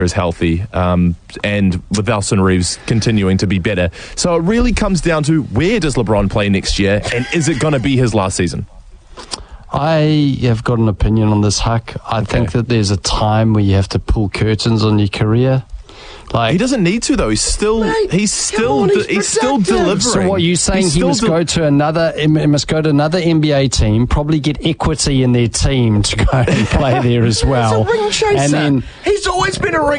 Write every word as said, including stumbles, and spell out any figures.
is healthy, um, and with Austin Reeves continuing to be better. So it really comes down to, where does LeBron play next year, and is it going to be his last season? I have got an opinion on this, Huck. I okay. think that there's a time where you have to pull curtains on your career. Like, he doesn't need to, though. He's still, Mate, he's still, on, he's, he's still delivering. So what you're saying? He's He must del- go to another, he must go to another N B A team, probably get equity in their team to go and play there as well. He's a ring chaser. And then he's always been a ring